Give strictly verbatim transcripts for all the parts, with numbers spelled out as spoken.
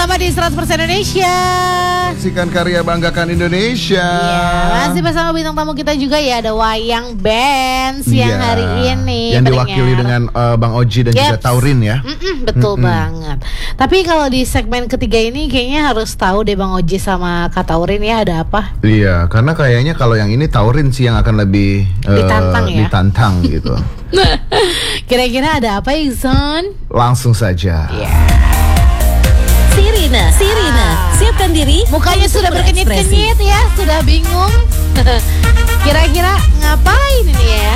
bersama di seratus persen Indonesia. Saksikan karya banggakan Indonesia. Ya, masih bersama bintang tamu kita juga ya, ada Wayang Band siang ya, hari ini. Yang diwakili dengan uh, Bang Oji dan Yeps. juga Taurin ya. Mm-mm, betul Mm-mm. banget. Tapi kalau di segmen ketiga ini kayaknya harus tahu deh Bang Oji sama Kak Taurin ya, ada apa? Iya, karena kayaknya kalau yang ini Taurin sih yang akan lebih uh, ditantang ya. Ditantang gitu. Kira-kira ada apa Iksan? Langsung saja. Yeah. Sirina, Sirina, siapkan diri. Mukanya sudah berkenyit-kenyit ya, sudah bingung. Kira-kira ngapain ini ya?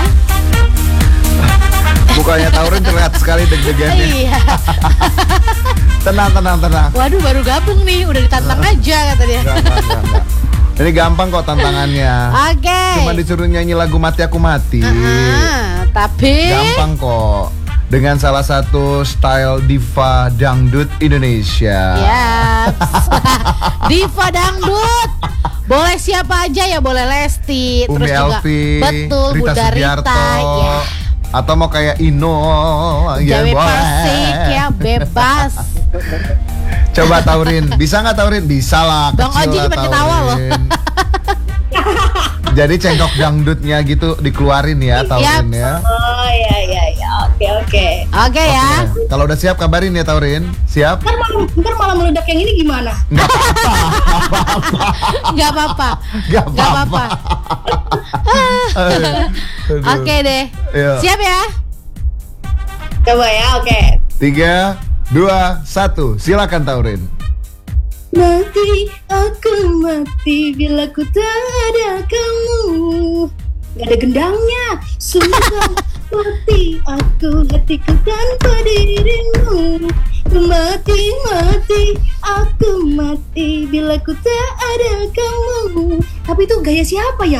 Mukanya Taurin terlihat sekali deg-degannya. Iya. Tenang, tenang, tenang. Waduh, baru gabung nih, udah ditantang aja kata dia. Enggak, enggak, enggak. Ini gampang kok tantangannya. Oke. Okay. Cuma disuruh nyanyi lagu Mati Aku Mati. Uh-huh, tapi gampang kok. Dengan salah satu style diva dangdut Indonesia. Yes. Diva dangdut. Boleh siapa aja ya, boleh Lesti, Umi terus juga Elvi, betul Rita Bunda Rita ya. Atau mau kayak Ino ya, Dewi Persik ya, bebas. Coba Taurin, bisa nggak Taurin? Bisa lah. Bang Oji cuma ketawa loh. Jadi cengkok dangdutnya gitu dikeluarin ya Taurin ya. Oh iya iya iya, oke oke. Oke ya. Kalau udah siap kabarin ya Taurin. Siap? Ntar malam, ntar malam meledak yang ini gimana? Gak apa-apa. Gak apa-apa. Gak apa-apa. Oke deh. Yo. Siap ya? Coba ya, oke. Tiga, dua, satu. Silakan Taurin. Mati, aku mati bila ku tak ada kamu. Gak ada gendangnya. Sumpah mati aku hatiku tanpa dirimu. Mati, mati, aku mati bila ku tak ada kamu. Tapi itu gaya siapa ya?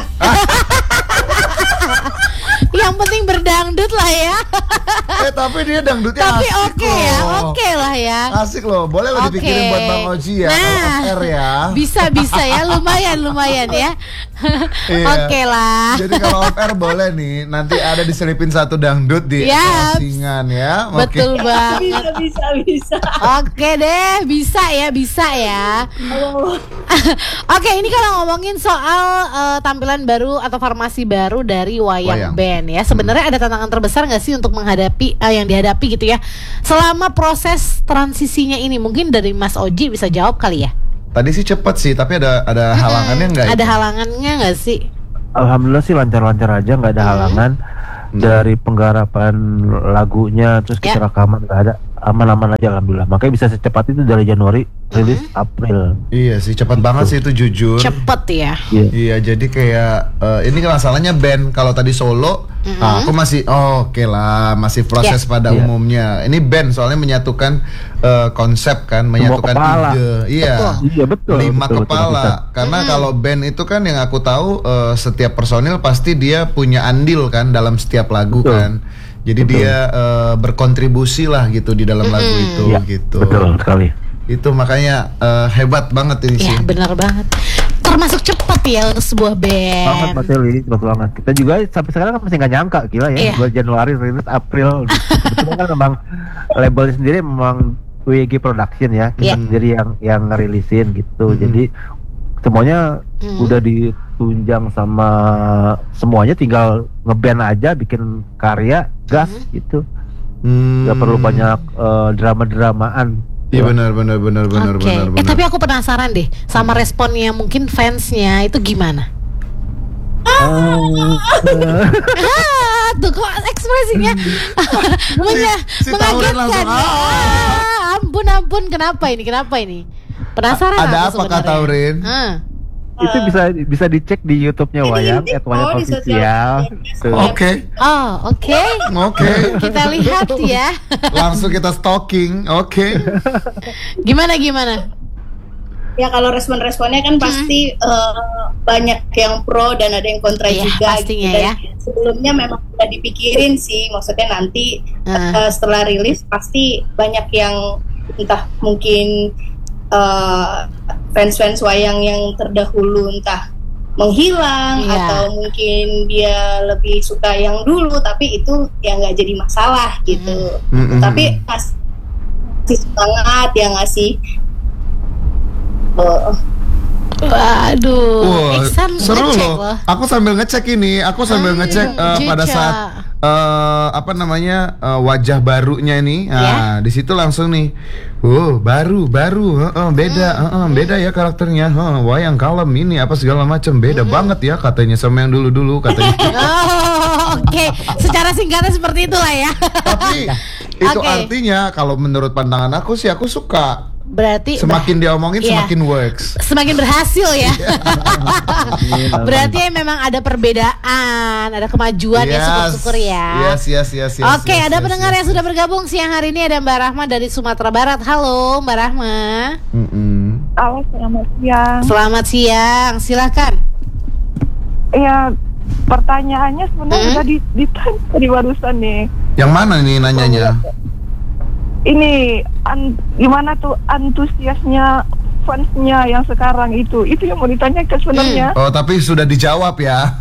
Yang penting berdangdut lah ya. Eh tapi dia dangdutnya tapi asik oke okay ya, oke okay lah ya. Asik loh, boleh lo okay. dipikirin buat Bang Oji ya. Nah, Kalau ya. Bisa-bisa ya, lumayan lumayan ya. Iya. Oke okay lah. Jadi kalau off air boleh nih, nanti ada diselipin satu dangdut di yep. closingan ya. Betul okay. banget. Bisa bisa bisa. Oke deh, bisa ya, bisa ya. Oh. Oke, ini kalau ngomongin soal uh, tampilan baru atau formasi baru dari Wayang, Wayang. Band ya. Sebenarnya hmm. ada tantangan terbesar nggak sih untuk menghadapi uh, yang dihadapi gitu ya selama proses transisinya ini? Mungkin dari Mas Oji bisa jawab kali ya. Tadi sih cepet sih, tapi ada ada hmm, halangannya nggak? Ada itu? halangannya nggak sih? Alhamdulillah sih lancar-lancar aja, nggak ada hmm. halangan. Hmm. Dari penggarapan lagunya terus kita yeah. rekaman nggak ada, aman-aman aja alhamdulillah. Makanya bisa secepat itu dari Januari rilis mm-hmm. April. Iya sih cepat banget sih itu jujur. Cepet ya. Yeah. Iya jadi kayak uh, ini kan masalahnya band. Kalau tadi solo, mm-hmm. nah, aku masih oh, oke okay lah masih proses yeah. pada yeah. umumnya. Ini band soalnya menyatukan uh, konsep kan, menyatukan ide. Iya. Betul. Iya betul. Lima betul, kepala. Betul, betul. Karena mm-hmm. kalau band itu kan yang aku tahu uh, setiap personil pasti dia punya andil kan dalam setiap lagu betul. kan. Jadi betul. dia uh, berkontribusi lah gitu di dalam mm-hmm. lagu itu ya, gitu. Betul sekali. Itu makanya uh, hebat banget ini sih. Ya benar banget. Termasuk cepat ya untuk sebuah band. Banget Mas Eli, cepat banget. Kita juga sampai sekarang kan masih nggak nyangka gila ya. Bulan yeah. Januari rilis April. Betul kan memang labelnya sendiri memang W G Production ya. Kita yeah. sendiri yang yang ngerilisin gitu. Mm-hmm. Jadi semuanya mm-hmm. udah ditunjang sama semuanya, tinggal ngeband aja, bikin karya, gas mm-hmm. gitu. Mm-hmm. Gak perlu banyak uh, drama-dramaan. Iya benar benar benar benar okay. benar. Eh tapi aku penasaran deh sama responnya mungkin fansnya itu gimana? Oh, ah, tuh kok ekspresinya Menya, si, si mengagetkan. Ah, ampun ampun kenapa ini kenapa ini? Penasaran. Ada apa Kak Taurin? Ah. Itu bisa bisa dicek di YouTube-nya Wayang, at Wayang Official. Oke. Oh, oke. Oke. Kita lihat ya. Langsung kita stalking. Oke. Okay. Gimana gimana? Ya kalau respon-responnya kan pasti hmm. uh, banyak yang pro dan ada yang kontra ya, juga. Pastinya gitu. ya. Sebelumnya memang sudah dipikirin sih, maksudnya nanti uh. Uh, setelah rilis pasti banyak yang entah mungkin Uh, fans-fans wayang yang terdahulu entah menghilang yeah. atau mungkin dia lebih suka yang dulu, tapi itu ya nggak jadi masalah gitu. Mm-hmm. Tapi ngasih semangat, ya ngasih Oh. Waduh, Wah, Iksan seru ngecek loh. loh. Aku sambil ngecek ini, aku sambil Hmm, ngecek uh, pada Juca. saat uh, apa namanya uh, wajah barunya ini. Nah, di situ langsung nih. Oh, baru, baru, uh, uh, beda, uh, uh, beda ya karakternya. Uh, wayang kalem ini apa segala macam beda banget ya katanya sama yang dulu-dulu katanya. Oh, oke. Secara singkatnya seperti itulah ya. Tapi itu Oke. artinya kalau menurut pandangan aku sih aku suka. Berarti Semakin dia omongin Iya. semakin works. semakin berhasil ya. Iya. Berarti ya memang ada perbedaan, ada kemajuan ya, syukur-syukur ya. Yes, yes, yes, yes. Oke, yes, ada yes, pendengar yes, yang sudah bergabung siang hari ini, ada Mbak Rahma dari Sumatera Barat. Halo, Mbak Rahma. Mm-mm. Halo, selamat siang. Selamat siang, silakan. Iya, pertanyaannya sebenarnya Hmm? udah di- ditanya tadi barusan nih. Yang mana nih nanyanya? Ini an- gimana tuh antusiasnya fansnya yang sekarang itu? Itu yang mau ditanyakan sebenarnya. Oh, tapi sudah dijawab ya.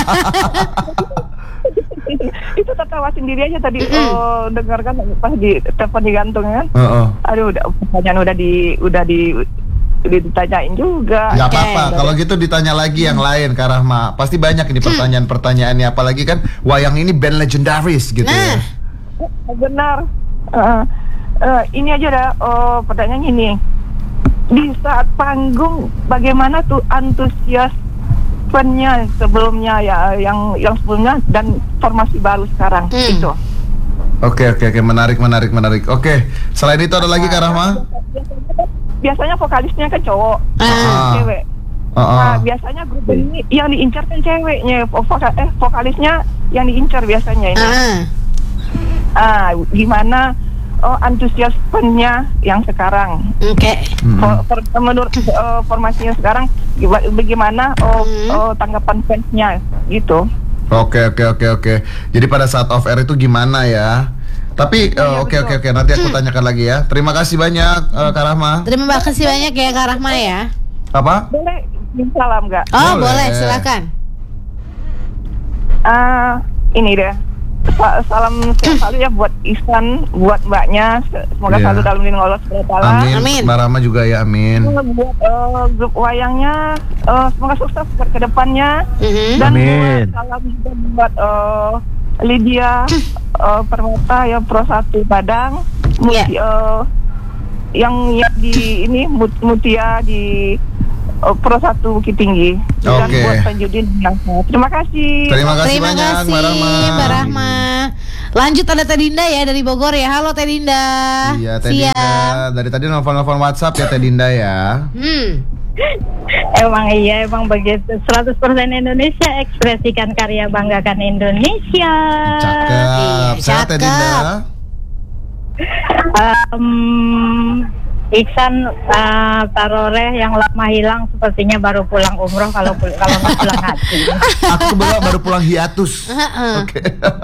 Itu tertawa sendiri aja tadi. Oh, dengarkan pas di telepon digantung kan? Heeh. Aduh, udah pertanyaan udah di udah di udah ditanyain juga. Nggak Oke. apa-apa, kalau gitu ditanya lagi yang lain Kak Rahma. Pasti banyak ini pertanyaan-pertanyaannya, apalagi kan wayang ini band legendaris gitu Nah. ya. Benar. Uh, uh, ini aja dah uh, pertanyaan ini. Di saat panggung bagaimana tuh antusias fan-nya sebelumnya ya yang yang sebelumnya dan formasi baru sekarang Hmm. itu. Oke, oke, oke, menarik, menarik, menarik. Oke, selain itu ada lagi Kak Rahma? Biasanya vokalisnya kan cowok, Ah. cewek. Heeh. Nah, biasanya grup ini yang diincar kan ceweknya, voka- eh vokalisnya yang diincar biasanya ini. Ah. Ah, gimana oh, antusias fan-nya yang sekarang? Oke. Mm-mm. For- for- menurut uh, formasinya sekarang giba- bagaimana oh, Hmm. oh, tanggapan fansnya gitu. Oke, oke, oke, oke. Jadi pada saat off air itu gimana ya? Tapi Iya, eh, oke, betul. oke, oke, nanti aku tanyakan lagi ya. Terima kasih banyak eh, Kak Rahma. Terima kasih banyak ya Kak Rahma ya. Apa? Boleh minta salam nggak? Oh, Boleh. boleh, silakan. Ah, ini deh. Sa- salam sehat selalu ya buat Ihsan, buat mbaknya. Semoga Iya. selalu dalam lindungan Allah subhanahu wa taala. Amin. Amin. Mbak Rahma juga ya, amin. Buat eh, grup wayangnya, eh, semoga sukses buat kedepannya. Mhm. Dan Amin. buat salam juga buat eh, Lydia eh, Permata yang Pro satu Padang, Muti, eh, yang yang di ini Mut- Mutia di eh, Pro satu Bukit Tinggi. Dan Oke. buat Tanjudin yang terima kasih. Terima kasih Terima banyak kasih Mbak Rahma. Mbak Rahma. Lanjut ada Teh Dinda ya dari Bogor ya. Halo Teh Dinda. Iya, Teh Siang. Dinda. Dari tadi nelfon-nelfon WhatsApp ya Teh Dinda ya. Hmm. Emang iya, emang begitu. seratus persen Indonesia, ekspresikan karya, banggakan Indonesia. Cakep. Iya, Sehat Teh cakep. Dinda. Um, Iksan uh, Taroreh yang lama hilang sepertinya baru pulang umroh kalau pul- kalau nggak pulang haji. Aku kebetulan baru pulang hiatus. Heeh. Oke.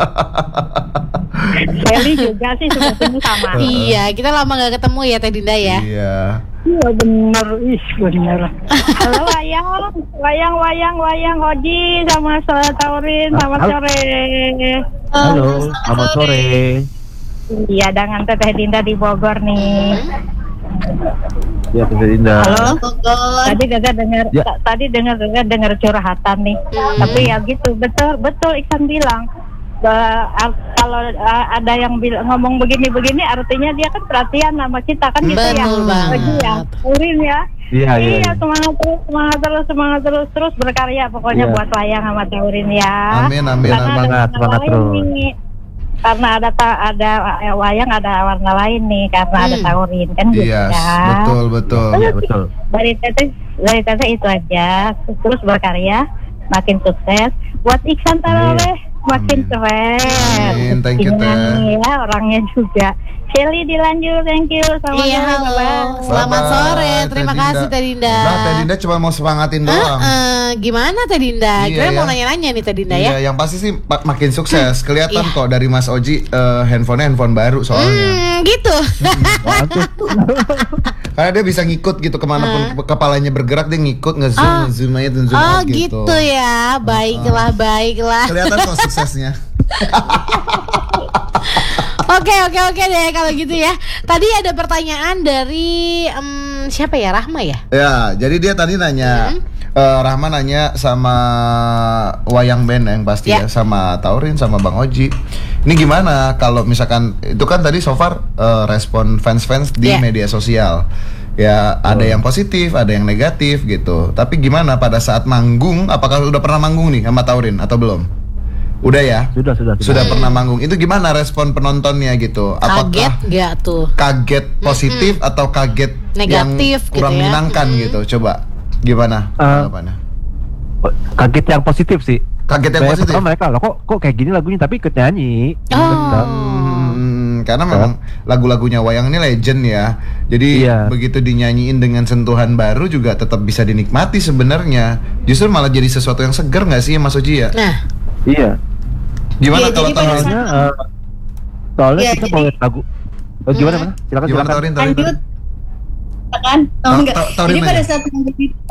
Sally juga sih sepertinya sama. Iya, kita lama gak ketemu ya Teh Dinda ya. Iya. Iya bener, ih bener. Halo wayang, wayang, wayang, wayang, Oji sama Salah Taurin, selamat Halo. sore. Halo, selamat sore. Iya, dengan Teteh Dinda di Bogor nih. Ya, Teh Dinda. Halo. Tadi Gaga dengar, Ya. ta- tadi dengar Gaga dengar curhatan nih. Tapi ya gitu, betul, betul Iksan bilang. Ba- a- kalau a- ada yang bil- ngomong begini-begini, artinya dia kan perhatian sama kita kan gitu ya. Betul banget. Lagi ya, Urin ya. Iya, iya, iya. semangat terus, semangat terus, semangat terus, terus berkarya pokoknya Iya. buat wayang sama Taurin ya. Amin, amin, Karena amin. ada Semangat, warna semangat lain terus. nih. Karena ada ta- ada eh, wayang ada warna lain nih karena ada Hmm. Taurin kan gitu Iya, ya. betul, betul. Iya, betul. Dari teteh dari teteh itu aja, terus berkarya makin sukses buat Iksan Taroreh makin Amin. keren. Amin, thank you, Pastinya Teh. nih ya orangnya juga. Shelly dilanjut, thank you. Selamat Iya, sore, halo. bye-bye. Selamat Bye-bye, sore. Teh Terima Dinda. kasih Teh Dinda. Nah, Teh Dinda cuma mau semangatin doang. Heeh, gimana Teh Dinda? Iya, Kira mau ya. nanya-nanya nih Teh Dinda Iya, ya. yang pasti sih mak- makin sukses. Kelihatan Iya. kok dari Mas Oji eh, handphonenya handphone baru soalnya. Hmm, gitu. Bagus. Karena dia bisa ngikut gitu kemanapun kepalanya bergerak dia ngikut ngezoom, Ah. ngezoom aja dan zoom Oh out gitu. gitu ya. Baiklah, baiklah. Kelihatan kok suksesnya. Oke oke oke deh kalau gitu ya. Tadi ada pertanyaan dari um, siapa ya, Rahma ya? Ya, jadi dia tadi nanya, hmm. uh, Rahma nanya sama wayang band yang pasti ya. ya, sama Taurin, sama Bang Oji. Ini gimana kalau misalkan itu kan tadi so far uh, respon fans-fans di yeah. media sosial. Ya ada yang positif, ada yang negatif gitu. Tapi gimana pada saat manggung? Apakah udah pernah manggung nih sama Taurin atau belum? Udah ya? Sudah, sudah. Sudah, sudah hmm. pernah manggung. Itu gimana respon penontonnya gitu? Apakah kaget gak tuh? Kaget positif mm-hmm. atau kaget negatif yang kurang gitu ya? menyenangkan mm-hmm. gitu? Coba gimana? Uh, kaget yang positif sih. Kaget yang positif. Pertama mereka loh kok kok kayak gini lagunya tapi ikut nyanyi. Oh. Hmm, karena memang lagu-lagunya wayang ini legend ya. Jadi iya. begitu dinyanyiin dengan sentuhan baru juga tetap bisa dinikmati sebenarnya. Justru malah jadi sesuatu yang segar nggak sih Mas Oji ya? Nah. Iya. Gimana ya, kalau soalnya uh, soalnya ya, kita mau lagu oh, gimana mana? Silakan gimana silakan. Taurin, Taurin, Taurin. Kan? Oh, enggak. Jadi pada aja. saat manggung itu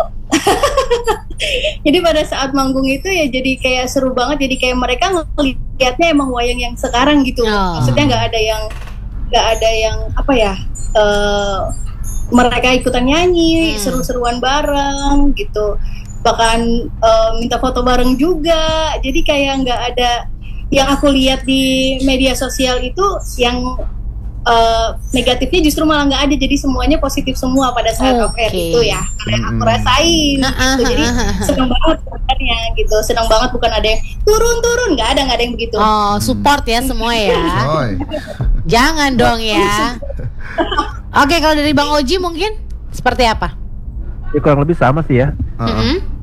jadi pada saat manggung itu ya jadi kayak seru banget, jadi kayak mereka ngelihatnya emang wayang yang sekarang gitu. Oh. Maksudnya nggak ada yang nggak ada yang apa ya uh, mereka ikutan nyanyi, hmm. seru-seruan bareng gitu. Bahkan uh, minta foto bareng juga. Jadi kayak nggak ada yang aku lihat di media sosial itu yang uh, negatifnya justru malah nggak ada. Jadi semuanya positif semua pada saat okay. off air itu ya. Karena yang aku rasain gitu. Jadi senang banget sebenarnya gitu. Senang banget, bukan ada yang turun-turun, nggak ada nggak ada yang begitu. Oh support ya semua ya. Jangan dong ya. Oke okay, kalau dari Bang Oji mungkin seperti apa? Ya kurang lebih sama sih ya. Mm-hmm.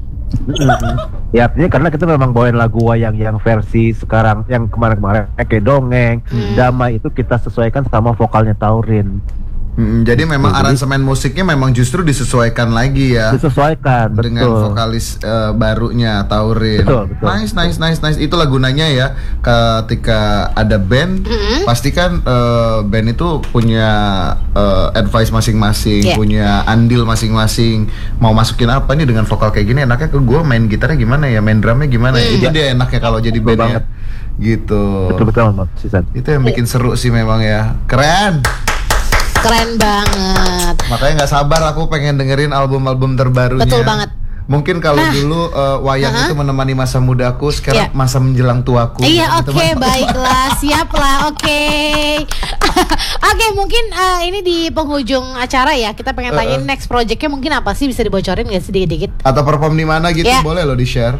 Ya artinya karena kita memang bawain lagu wayang yang versi sekarang, yang kemarin-kemarin kayak dongeng, hmm. damai itu kita sesuaikan sama vokalnya Taurin. Hmm, jadi memang jadi, aransemen musiknya memang justru disesuaikan lagi ya. Disesuaikan dengan betul. vokalis uh, barunya Taurin. Betul, betul. Nice, nice, nice, nice. Itulah gunanya ya. Ketika ada band, mm-hmm. pastikan uh, band itu punya uh, advice masing-masing, yeah. punya andil masing-masing. Mau masukin apa nih dengan vokal kayak gini? Enaknya ke gue main gitarnya gimana ya, main drumnya gimana ya? Mm. Itu dia enaknya kalau jadi bandnya. Gitu. Betul betul, Mas Sisan. Itu yang bikin seru sih memang ya. Keren. Keren banget. Makanya nggak sabar aku pengen dengerin album-album terbarunya. Betul banget. Mungkin kalau nah. dulu uh, wayang uh-huh. itu menemani masa mudaku, sekarang yeah. masa menjelang tuaku. Iya, oke, okay, baiklah, siap lah, oke. Okay. Oke, okay, mungkin uh, ini di penghujung acara ya, kita pengen tanyain uh-uh. next projectnya mungkin apa sih, bisa dibocorin nggak sih dikit-dikit? Atau perform di mana gitu, yeah. boleh loh di share.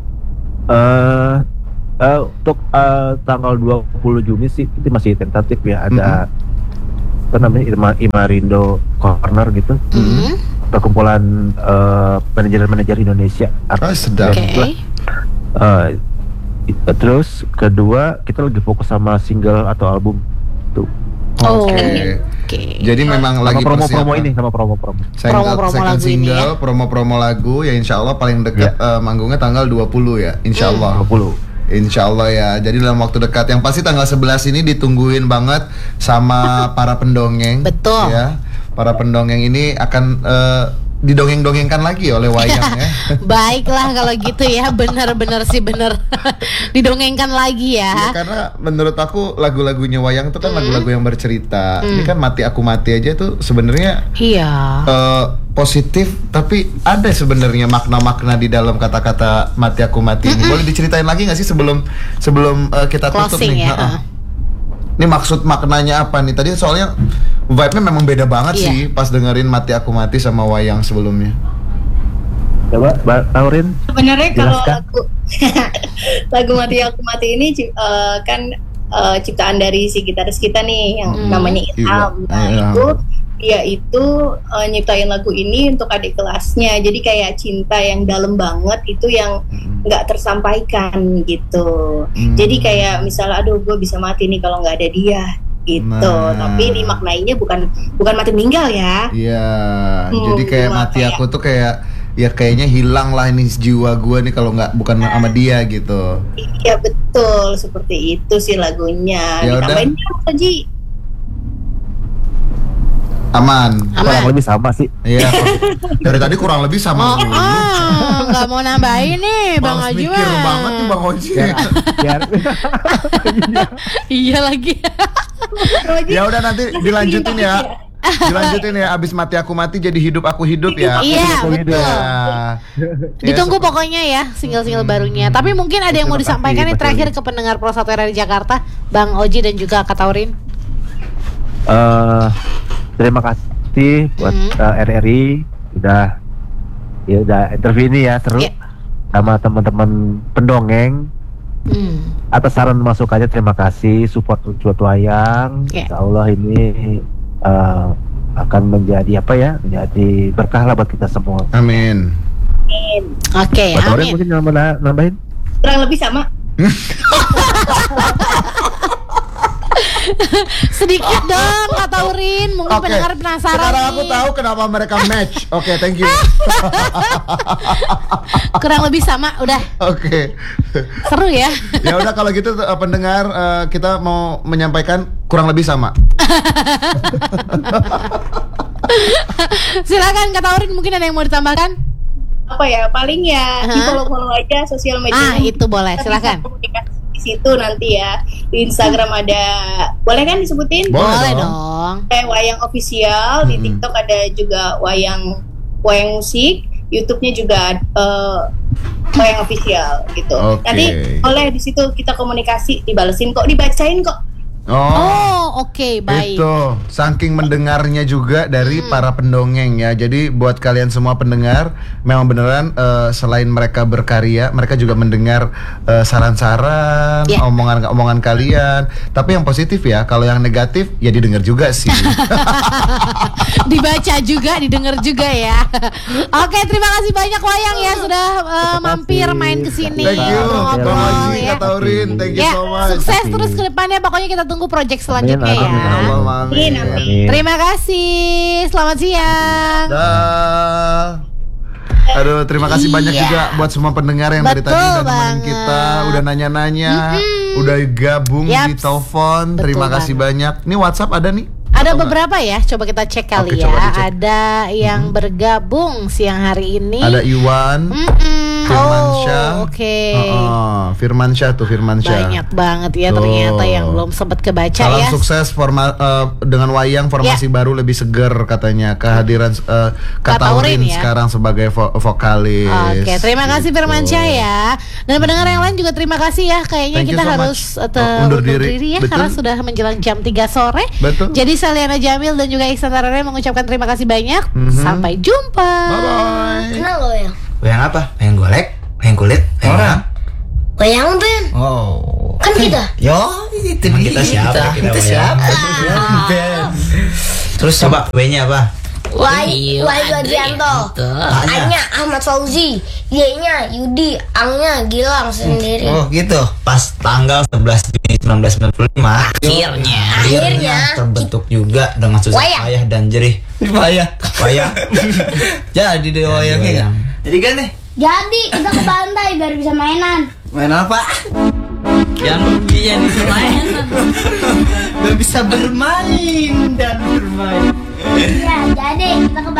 Uh, uh, untuk uh, tanggal dua puluh Juni sih itu masih tentatif ya, ada. Mm-hmm. apa namanya Ima, Imarindo Corner gitu, mm-hmm. perkumpulan uh, manajer-manajer Indonesia. Oh, sedap. Okay. Uh, terus kedua kita lagi fokus sama single atau album tuh. Oh, Oke. Okay. Okay. Jadi memang sama lagi promo-promo ini sama promo-promo. Promo-promo lagu single, ya? promo-promo lagu ya insya Allah paling dekat yeah. uh, manggungnya tanggal dua puluh ya, insya Allah. dua puluh Insya Allah ya. Jadi dalam waktu dekat yang pasti tanggal sebelas ini ditungguin banget sama para pendongeng. Betul. Ya, para pendongeng ini akan uh, didongeng-dongengkan lagi oleh wayangnya. Baiklah kalau gitu ya, benar-benar sih benar. Didongengkan lagi ya. Ya. Karena menurut aku lagu-lagunya wayang itu kan mm. lagu-lagu yang bercerita. Mm. Ini kan Mati Aku Mati aja tuh sebenarnya. Iya. Uh, positif, tapi ada sebenarnya makna-makna di dalam kata-kata Mati Aku Mati ini. Boleh diceritain lagi nggak sih sebelum sebelum uh, kita tutup Closing nih? Ya, uh. Ini maksud maknanya apa nih? Tadi soalnya vibe-nya memang beda banget yeah. sih pas dengerin Mati Aku Mati sama wayang sebelumnya. Coba Mbak Taurin. Sebenarnya kalau lagu lagu Mati Aku Mati ini uh, kan uh, ciptaan dari si gitaris kita nih yang hmm. namanya Ilham. Nah, iya. itu dia itu uh, nyiptain lagu ini untuk adik kelasnya. Jadi kayak cinta yang dalam banget itu yang nggak hmm. tersampaikan gitu. Hmm. Jadi kayak misalnya aduh gue bisa mati nih kalau nggak ada dia gitu. Nah. Tapi dimaknainya bukan bukan mati meninggal ya. Iya. Hmm, jadi kayak mati kayak, aku tuh kayak ya kayaknya hilang lah ini jiwa gue nih kalau nggak bukan nah, sama dia gitu. Iya betul, seperti itu sih lagunya. Ya ditambahin apa Ji? Aman. Aman. Kurang lebih sama sih. Iya. Dari tadi kurang lebih sama. Oh, oh nggak mau nambahin nih, Bang Oji. Mikir banget tuh Bang Oji. Biar. Iya lagi. Ya udah nanti dilanjutin ya. Dilanjutin ya, abis mati aku mati jadi hidup aku hidup ya. Iya, betul. betul. Ya. Ditunggu Ya, pokoknya ya single-single barunya. Tapi mungkin ada yang mau disampaikan nih terakhir ke pendengar Pro satu R R I Jakarta, Bang Oji dan juga Kak Taurin. Uh, terima kasih buat Hmm. uh, R R I udah ya udah interview ini ya seru Yeah. sama teman-teman pendongeng. Hmm. Atas saran masukannya terima kasih, support Cuat Wayang. Yeah. Insya Allah ini uh, akan menjadi apa ya, menjadi berkah lah buat kita semua. Amin. Oke, Buat Taurin amin. mungkin nambah nambahin. Kurang lebih sama. Sedikit dong Kak Taurin, mungkin Oke. pendengar penasaran. Sekarang aku nih. tahu kenapa mereka match. Oke, thank you. Kurang lebih sama, udah Oke. seru ya. Ya udah kalau gitu eh, pendengar eh, kita mau menyampaikan kurang lebih sama. Silakan Kak Taurin, mungkin ada yang mau ditambahkan? Apa ya? Paling ya Hah? di follow-follow aja sosial media. Ah, itu boleh, Kita silakan. bisa komunikasi di situ nanti ya. Di Instagram ada, boleh kan disebutin? Boleh Boleh dong. dong. Kayak Wayang Official, di Mm-mm. TikTok ada juga Wayang Wayang Musik, YouTube-nya juga eh, Wayang Official gitu. Oke. Nanti boleh di situ kita komunikasi, dibalesin kok, dibacain kok. Oh. Oh, oke, baik. Itu saking mendengarnya juga dari Hmm. para pendongeng ya. Jadi buat kalian semua pendengar, memang beneran eh, selain mereka berkarya, mereka juga mendengar eh, saran-saran, Ya. omongan-omongan kalian. Tapi yang positif ya, kalau yang negatif ya didengar juga sih. Dibaca juga, didengar juga ya. Oke, terima kasih banyak Wayang ya sudah uh, mampir main ke sini. Thank you, ngobrol-ngobrol Bang Haji, ya. Kak Taurin, thank you Ya, so much. sukses terus ke depannya. Pokoknya kita tunggu project selanjutnya Amin, ya. amin, Allahumma Amin, amin. amin. Terima kasih. Selamat siang. Dah. Aduh, terima kasih banyak Iya. juga buat semua pendengar yang dari Betul tadi udah nemenin banget. kita, udah nanya-nanya, udah gabung di Yaps. telepon. Betul Terima kasih banyak. Ini WhatsApp ada nih? Ada Atau beberapa ya, coba kita cek kali Oke, ya. coba dicek. Ada yang bergabung siang hari ini. nggak? Ada Iwan, Mm-mm. Firmansyah. Oh, oke. Heeh, Firmansyah tuh Firmansyah. Banyak banget ya Tuh. ternyata yang belum sempat kebaca Salam ya. sukses forma, eh, dengan Wayang formasi baru lebih seger katanya. Kehadiran eh, Kak Kak Taurin Taurin ya. sekarang sebagai vo- vokalis. Oke, terima kasih Gitu. Firmansyah ya. Dan pendengar yang lain juga terima kasih ya. Kayaknya Thank you kita so harus much. uh, te- Oh, undur diri. ya Betul. karena sudah menjelang jam tiga sore. Betul. Jadi saya Liana Jamil dan juga Iksan Tarare mengucapkan terima kasih banyak. Mhm. Sampai jumpa. Bye bye. Kenal lo ya? Wayang apa? Wayang golek? Wayang kulit? Wayang orang? Wayang Ben. Oh. Kan kita. Yo, itu dia. Kita siapa? Kita, siapa? Ben. Terus coba W-nya apa? Wahyu Adrianto. A-nya Ahmad Fauzi. Y-nya Yudi. A-nya Gilang sendiri. Oh gitu. Pas tanggal sebelas Juni seribu sembilan ratus sembilan puluh lima akhirnya Akhirnya terbentuk juga dengan susah Wayang. payah dan jerih. Payah. Payah. Jadi deh wayangnya. Jadi kan nih. Jadi kita ke pantai biar bisa mainan. Main apa? Yang lebih yang bisa mainan. Gak bisa bermain dan bermain. Ya, jadi kita ke